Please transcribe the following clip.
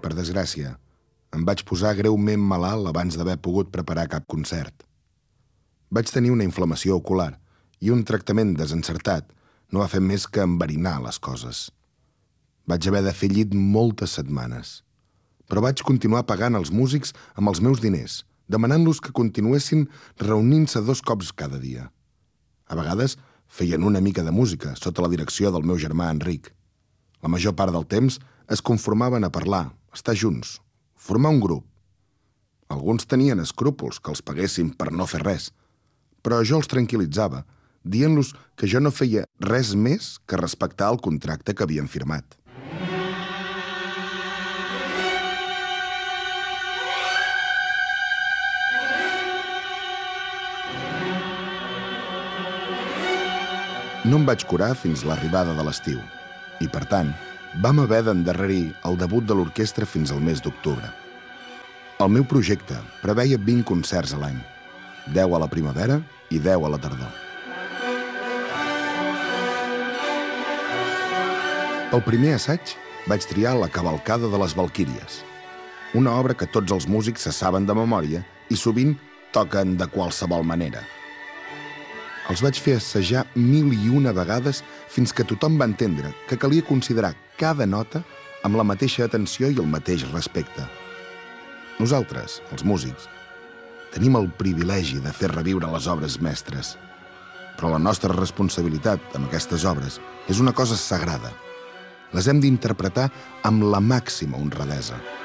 Per desgràcia, em vaig posar greument malalt abans d'haver pogut preparar cap concert. Vaig tenir una inflamació ocular i un tractament desencertat no va fer més que enverinar les coses. Vaig haver de fer llit moltes setmanes, però vaig continuar pagant els músics amb els meus diners, demanant-los que continuessin reunint-se 2 cops cada dia. A vegades feien una mica de música sota la direcció del meu germà Enric. La major part del temps es conformaven a parlar, estar junts, formar un grup. Alguns tenien escrúpols que els paguessin per no fer res, però jo els tranquil·litzava, dient-los que jo no feia res més que respectar el contracte que havien firmat. No em vaig curar fins l'arribada de l'estiu i, per tant, vam haver d'endarrerir el debut de l'orquestra fins al mes d'octubre. El meu projecte preveia 20 concerts a l'any, 10 a la primavera i 10 a la tardor. Pel primer assaig vaig triar la Cavalcada de les Valquíries, una obra que tots els músics se saben de memòria i sovint toquen de qualsevol manera. Els vaig fer assajar 1001 vegades fins que tothom va entendre que calia considerar cada nota amb la mateixa atenció i el mateix respecte. Nosaltres, els músics, tenim el privilegi de fer reviure les obres mestres, però la nostra responsabilitat amb aquestes obres és una cosa sagrada. Les hem d'interpretar amb la màxima honradesa.